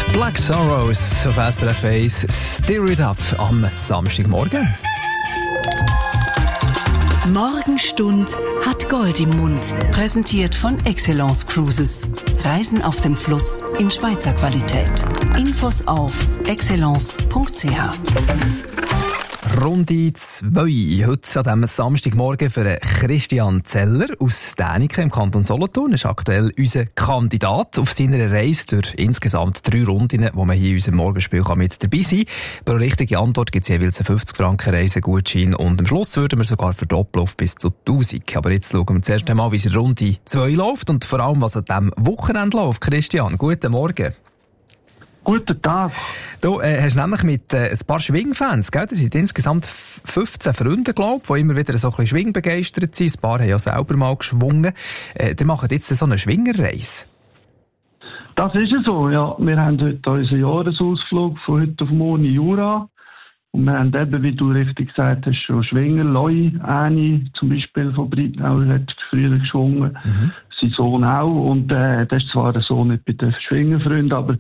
Black Sorrows auf SRF 1, Stir It Up am Samstagmorgen. Morgenstund hat Gold im Mund. Präsentiert von Excellence Cruises. Reisen auf dem Fluss in Schweizer Qualität. Infos auf excellence.ch. Runde 2. Heute an diesem Samstagmorgen für Christian Zeller aus Däniken im Kanton Solothurn. Das ist aktuell unser Kandidat auf seiner Reise durch insgesamt 3 Runden, wo man hier in unserem Morgenspiel mit dabei sein kann. Pro richtige Antwort gibt es jeweils einen 50 Franken Reisegutschein und am Schluss würden wir sogar verdoppeln auf bis zu 1000. Aber jetzt schauen wir zuerst einmal, wie es in Runde 2 läuft und vor allem, was an diesem Wochenende läuft. Christian, guten Morgen. Guten Tag. Du hast nämlich mit ein paar Schwingfans, gell? Das sind insgesamt 15 Freunde, glaube ich, die immer wieder so ein bisschen schwingbegeistert sind. Ein paar haben ja selber mal geschwungen. Die machen jetzt so eine Schwingerreise. Das ist es so, ja. Wir haben heute unseren Jahresausflug von heute auf morgen in Jura. Und wir haben eben, wie du richtig gesagt hast, schon Schwinger. Loi, Äni zum Beispiel von Breitnau, hat früher geschwungen. Mhm. Sein Sohn auch. Und das ist zwar der Sohn nicht bei den Schwingerfreunden, aber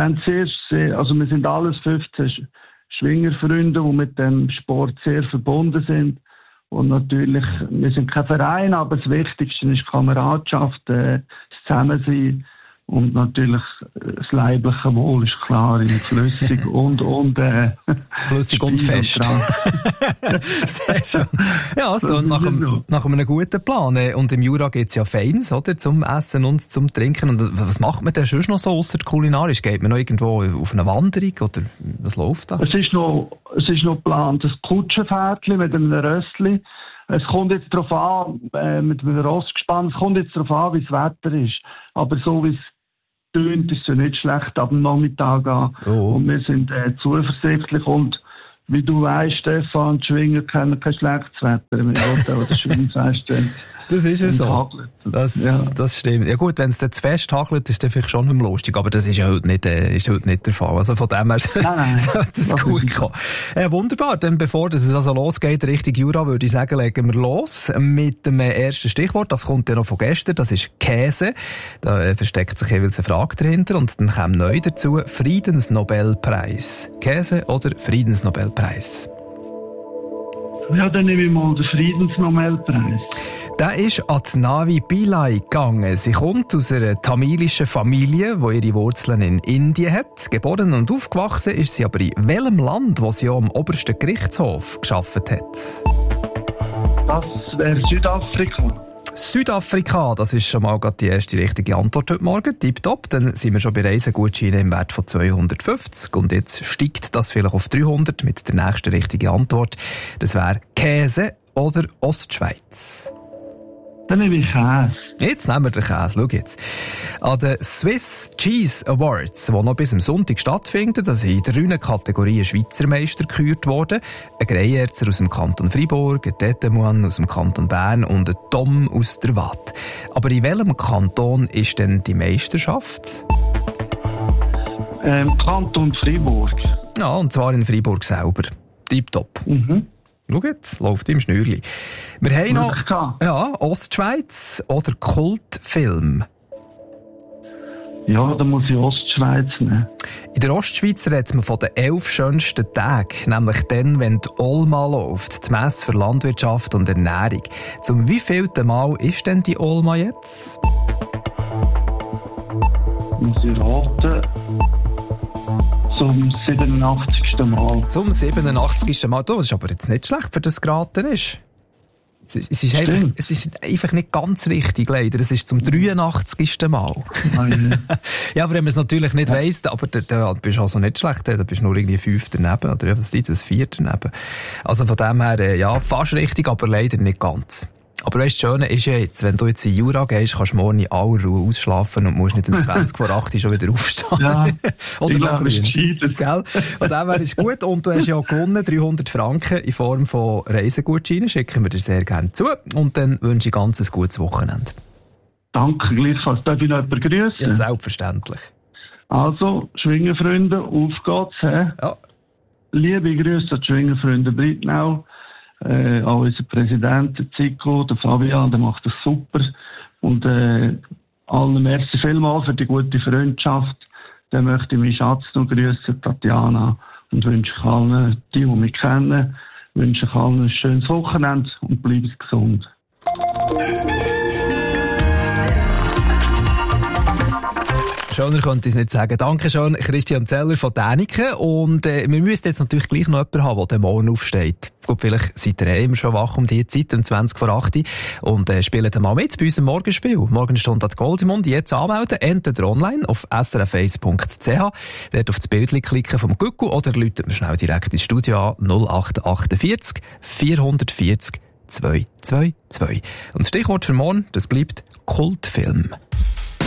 wir sind alles 15 Schwingerfreunde, die mit dem Sport sehr verbunden sind. Und natürlich, wir sind kein Verein, aber das Wichtigste ist Kameradschaft, das Zusammensein. Und natürlich das leibliche Wohl ist klar, flüssig und flüssig und fest. Sehr schön. Ja, also nach einem guten Plan. Und im Jura gibt es ja Feins, oder? Zum Essen und zum Trinken. Und was macht man denn sonst noch so ausser kulinarisch? Geht man noch irgendwo auf eine Wanderung oder was läuft da? Es ist noch geplant, ein Kutschenpferdchen mit einem Rössli. Es kommt jetzt darauf an, mit einem Rossgespann, es kommt jetzt darauf an, wie das Wetter ist. Aber so wie es tönt, ist es ja nicht schlecht ab dem Nachmittag an. Oh. Und wir sind zuversichtlich. Und wie du weißt, Stefan, die Schwinger kennen kein schlechtes Wetter. Wenn der Schwingfest das ist ja so. Das stimmt. Ja gut, wenn es dann zu fest hagelt, ist das vielleicht schon nicht mehr lustig. Aber das ist ja heute nicht der Fall. Also von dem her sollte es gut kommen. Wunderbar. Dann bevor es also losgeht, Richtung Jura, würde ich sagen, legen wir los mit dem ersten Stichwort. Das kommt ja noch von gestern. Das ist Käse. Da versteckt sich jeweils eine Frage dahinter. Und dann kommt neu dazu Friedensnobelpreis. Käse oder Friedensnobelpreis? Ja, dann nehme ich mal den Friedensnobelpreis. Der ist an die Navi Pillai gegangen. Sie kommt aus einer tamilischen Familie, die ihre Wurzeln in Indien hat. Geboren und aufgewachsen ist sie aber in welchem Land, wo sie auch am obersten Gerichtshof gearbeitet hat? Das wäre Südafrika. Südafrika, das ist schon mal gerade die erste richtige Antwort heute Morgen. Tipptopp, dann sind wir schon bei Reisegutscheinen im Wert von 250. Und jetzt steigt das vielleicht auf 300 mit der nächsten richtigen Antwort. Das wäre Käse oder Ostschweiz. Dann nehme ich Käse. Jetzt nehmen wir den Käse. Schau jetzt. An den Swiss Cheese Awards, die noch bis am Sonntag stattfinden, da sind in 3 Kategorien Schweizer Meister gekürt worden. Ein Greyerzer aus dem Kanton Freiburg, ein Tetemuan aus dem Kanton Bern und ein Tom aus der Waadt. Aber in welchem Kanton ist denn die Meisterschaft? Kanton Freiburg. Ja, und zwar in Freiburg selber. Tipptopp. Mhm. Schau jetzt, läuft im Schnürli. Wir haben noch Ostschweiz oder Kultfilm. Ja, da muss ich Ostschweiz nehmen. In der Ostschweiz redet man von den 11 schönsten Tagen, nämlich dann, wenn die Olma läuft, die Messe für Landwirtschaft und Ernährung. Zum wievielten Mal ist denn die Olma jetzt? Muss ich raten. Zum 87. Mal. Zum 87. Mal. Das ist aber jetzt nicht schlecht, für das geraten ist. Es ist einfach nicht ganz richtig, leider. Es ist zum 83. Mal. Ja, aber wenn man es natürlich nicht weiss, aber da bist du also nicht schlecht, da bist du nur irgendwie 5 daneben, oder was ist das, 4 daneben. Also von dem her, ja, fast richtig, aber leider nicht ganz. Aber weißt, das Schöne ist ja jetzt, wenn du jetzt in Jura gehst, kannst du morgen in aller Ruhe ausschlafen und musst nicht um 20 vor 8 schon wieder aufstehen. Ja, oder noch früher. Gell? Von dem her ist gut. Und du hast ja gewonnen, 300 Franken in Form von Reisegutscheinen. Schicken wir dir sehr gerne zu. Und dann wünsche ich ganz ein gutes Wochenende. Danke, gleichfalls. Darf ich noch jemanden grüßen? Ja, selbstverständlich. Also, Schwingerfreunde, auf geht's. Ja. Liebe Grüße an die Schwingerfreunde Breitnau. Auch unser Präsident, der Zico, der Fabian, der macht das super. Und allen merci vielmals für die gute Freundschaft. dann möchte ich meinen Schatz noch grüßen, Tatjana, und wünsche allen, die mich kennen, wünsche allen ein schönes Wochenende und bleibt gesund. Schöner könnte ich es nicht sagen. Danke schön, Christian Zeller von Däniken. Und wir müssen jetzt natürlich gleich noch jemanden haben, der morgen aufsteht. Gut, vielleicht seid ihr immer schon wach um diese Zeit, um 20 vor 8 und spielt mal mit bei unserem Morgenspiel. Morgenstunde hat Goldimund. Jetzt anmelden, entweder online auf srf1.ch, dort auf das Bild klicken vom Gucku oder läutet mir schnell direkt ins Studio an 0848 440 222. Und das Stichwort für morgen, das bleibt Kultfilm.